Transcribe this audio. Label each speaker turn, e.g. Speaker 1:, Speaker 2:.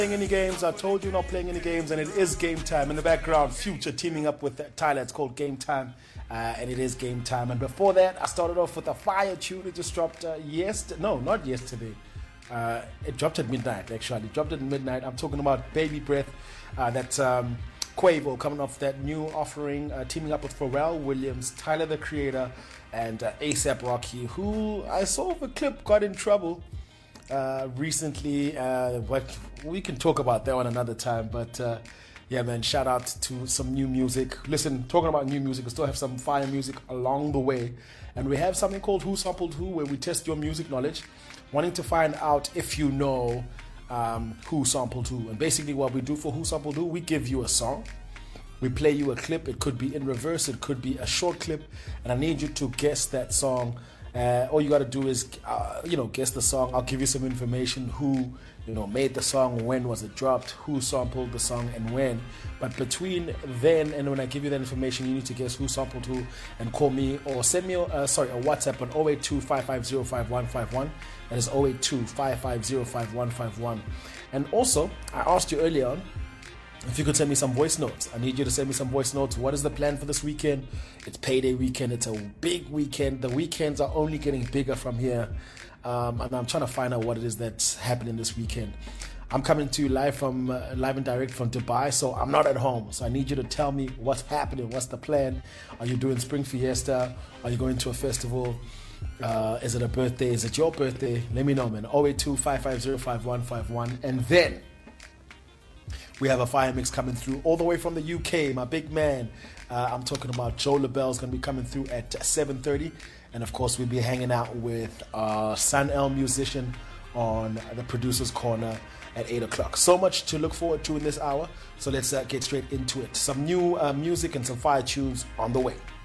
Speaker 1: Playing any games? I told you not playing any games, and it is game time. In the background, Future teaming up with Tyler. It's called Game Time, and it is game time. And before that, I started off with a fire tune. It just dropped not yesterday. It dropped at midnight, actually. It dropped at midnight. I'm talking about Baby Breath. That's Quavo coming off that new offering, teaming up with Pharrell Williams, Tyler the Creator, and ASAP Rocky, who I saw the clip got in trouble recently. But we can talk about that one another time. But yeah, man, shout out to some new music. Listen, talking about new music, we still have some fire music along the way. And we have something called Who Sampled Who, where we test your music knowledge, wanting to find out if you know who sampled who. And basically what we do for Who Sampled Who, we give you a song. We play you a clip. It could be in reverse. It could be a short clip. And I need you to guess that song. All you got to do is, guess the song. I'll give you some information. Who, made the song, when was it dropped, who sampled the song, and when. But between then and when I give you that information, you need to guess who sampled who and call me or send me a WhatsApp on 082-550-5151. That is 082-550-5151. And also, I asked you earlier on if you could send me some voice notes. I need you to send me some voice notes. What is the plan for this weekend? It's payday weekend. It's a big weekend. The weekends are only getting bigger from here. And I'm trying to find out what it is that's happening this weekend. I'm coming to you live and direct from Dubai, so I'm not at home. So I need you to tell me what's happening. What's the plan? Are you doing Spring Fiesta? Are you going to a festival? Is it a birthday? Is it your birthday? Let me know, man. 082-550-5151. And then we have a fire mix coming through all the way from the UK. My big man, I'm talking about Joe LaBelle's going to be coming through at 7:30. And of course, we'll be hanging out with Sun El musician on the producer's corner at 8 o'clock. So much to look forward to in this hour. So let's get straight into it. Some new music and some fire tunes on the way.